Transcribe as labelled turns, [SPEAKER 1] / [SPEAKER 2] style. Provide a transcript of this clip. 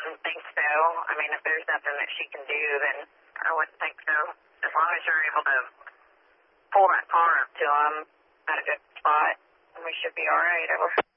[SPEAKER 1] wouldn't think so. I mean, if there's nothing that she can do, then I wouldn't think so. As long as you're able to pull that car up to them at a good spot, we should be all right. Over.